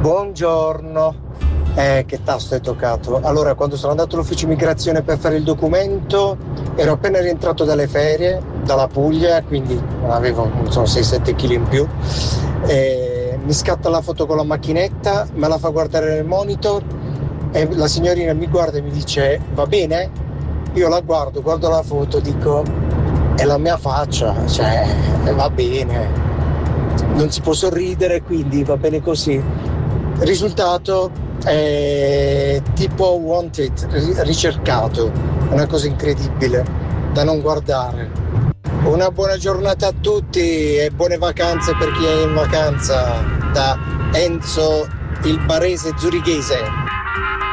Buongiorno. Che tasto hai toccato? Allora, quando sono andato all'ufficio immigrazione per fare il documento, ero appena rientrato dalle ferie, dalla Puglia, quindi avevo, non so, 6-7 kg in più. Mi scatta la foto con la macchinetta, me la fa guardare nel monitor e la signorina mi guarda e mi dice: va bene? Io la guardo la foto, dico: è la mia faccia, cioè, va bene. Non si può sorridere, quindi va bene così. Risultato è tipo wanted, ricercato, una cosa incredibile da non guardare. Una buona giornata a tutti e buone vacanze per chi è in vacanza, da Enzo il barese zurighese.